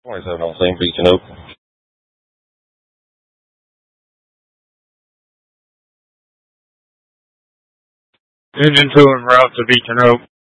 27 on St. Beacon Oak. Engine 2 en route to Beacon Oak.